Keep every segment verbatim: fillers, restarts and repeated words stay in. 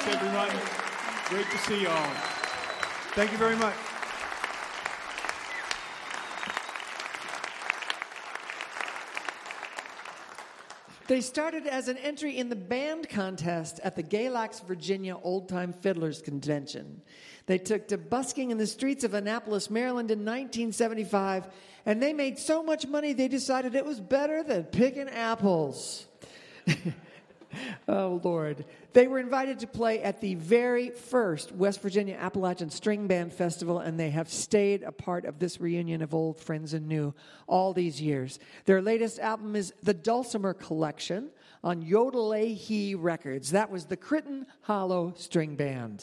everyone. Great to see you all. Thank you very much. They started as an entry in the band contest at the Galax, Virginia Old Time Fiddlers Convention. They took to busking in the streets of Annapolis, Maryland in nineteen seventy-five, and they made so much money they decided it was better than picking apples. Oh, Lord. They were invited to play at the very first West Virginia Appalachian String Band Festival, and they have stayed a part of this reunion of old friends and new all these years. Their latest album is The Dulcimer Collection on Yodel-A-Hee Records. That was the Crittenden Hollow String Band.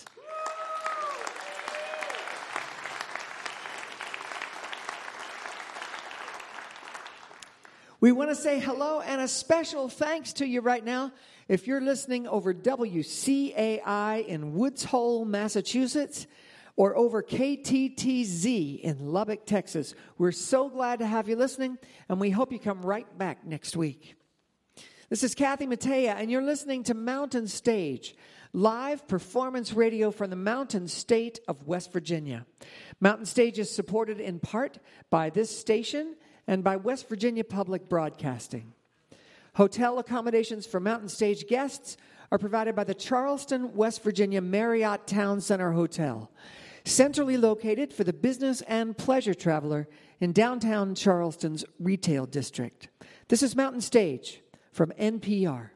We want to say hello and a special thanks to you right now. If you're listening over W C A I in Woods Hole, Massachusetts, or over K T T Z in Lubbock, Texas, we're so glad to have you listening, and we hope you come right back next week. This is Kathy Mattea, and you're listening to Mountain Stage, live performance radio from the Mountain State of West Virginia. Mountain Stage is supported in part by this station and by West Virginia Public Broadcasting. Hotel accommodations for Mountain Stage guests are provided by the Charleston, West Virginia Marriott Town Center Hotel, centrally located for the business and pleasure traveler in downtown Charleston's retail district. This is Mountain Stage from N P R.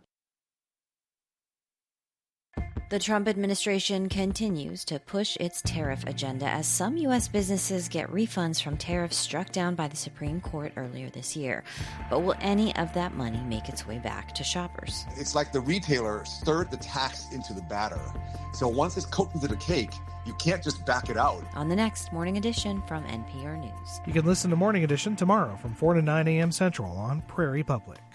The Trump administration continues to push its tariff agenda as some U S businesses get refunds from tariffs struck down by the Supreme Court earlier this year. But will any of that money make its way back to shoppers? It's like the retailer stirred the tax into the batter. So once it's cooked into the cake, you can't just back it out. On the next Morning Edition from N P R News. You can listen to Morning Edition tomorrow from four to nine a.m. Central on Prairie Public.